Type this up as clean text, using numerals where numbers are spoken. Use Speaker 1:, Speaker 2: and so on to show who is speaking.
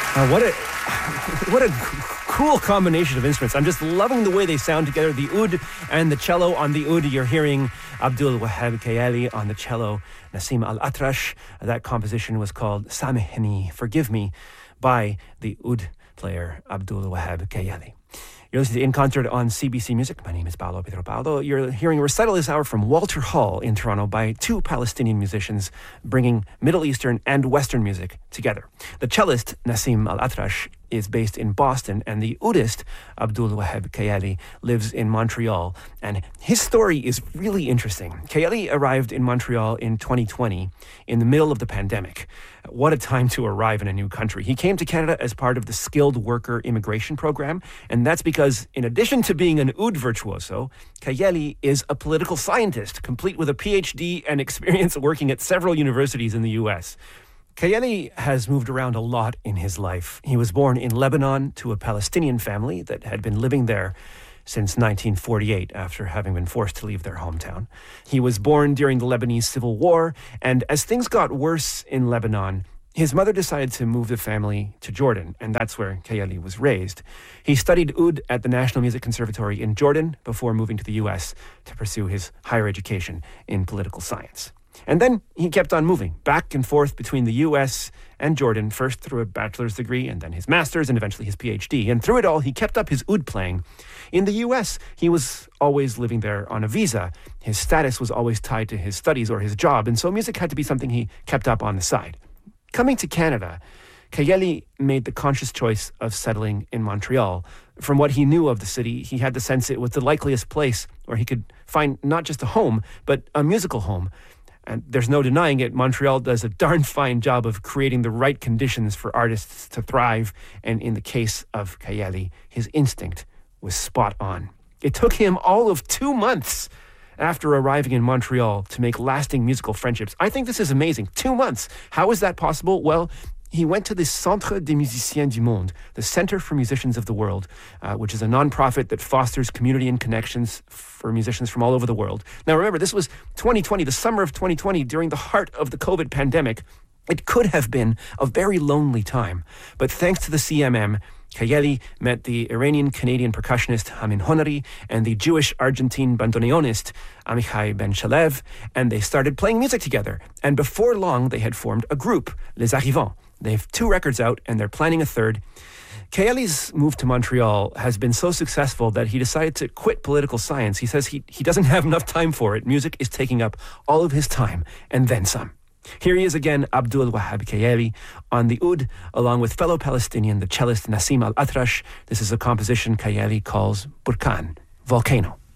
Speaker 1: What a what a cool combination of instruments. I'm just loving the way they sound together. The oud and the cello. On the oud, you're hearing Abdul Wahab Kayali. On the cello, Nasim Al-Atrash. That composition was called Samihni, Forgive Me, by the oud player Abdul Wahab Kayali. You're listening to In Concert on CBC Music. My name is Paolo Pedro Paolo. You're hearing a recital this hour from Walter Hall in Toronto by two Palestinian musicians bringing Middle Eastern and Western music together. The cellist, Nasim Al-Atrash, is based in Boston, and the oudist, Abdul Wahab Kayali, lives in Montreal. And his story is really interesting. Kayali arrived in Montreal in 2020 in the middle of the pandemic. What a time to arrive in a new country. He came to Canada as part of the Skilled Worker Immigration Program, and that's because in addition to being an oud virtuoso, Kayali is a political scientist, complete with a PhD and experience working at several universities in the U.S. Kayali has moved around a lot in his life. He was born in Lebanon to a Palestinian family that had been living there since 1948 after having been forced to leave their hometown. He was born during the Lebanese Civil War, and as things got worse in Lebanon, his mother decided to move the family to Jordan, and that's where Kayali was raised. He studied oud at the National Music Conservatory in Jordan before moving to the U.S. to pursue his higher education in political science. And then he kept on moving back and forth between the U.S. and Jordan, first through a bachelor's degree and then his master's and eventually his PhD. And through it all, he kept up his oud playing. In the U.S., he was always living there on a visa. His status was always tied to his studies or his job, and so music had to be something he kept up on the side. Coming to Canada, Kayali made the conscious choice of settling in Montreal. From what he knew of the city, he had the sense it was the likeliest place where he could find not just a home, but a musical home. And there's no denying it, Montreal does a darn fine job of creating the right conditions for artists to thrive. And in the case of Kayali, his instinct was spot on. It took him all of 2 months after arriving in Montreal to make lasting musical friendships. I think this is amazing. 2 months. How is that possible? Well, he went to the Centre des Musiciens du Monde, the Center for Musicians of the World, which is a nonprofit that fosters community and connections for musicians from all over the world. Now remember, this was 2020, the summer of 2020, during the heart of the COVID pandemic. It could have been a very lonely time, but thanks to the CMM, Kayali met the Iranian-Canadian percussionist Hamin Honari and the Jewish-Argentine bandoneonist Amichai Ben Shalev, and they started playing music together. And before long, they had formed a group, Les Arrivants. They have 2 records out, and they're planning a third. Kayali's move to Montreal has been so successful that he decided to quit political science. He says he doesn't have enough time for it. Music is taking up all of his time, and then some. Here he is again, Abdul Wahab Kayali, on the oud, along with fellow Palestinian, the cellist Nasim Al-Atrash. This is a composition Kayali calls Burkan, Volcano.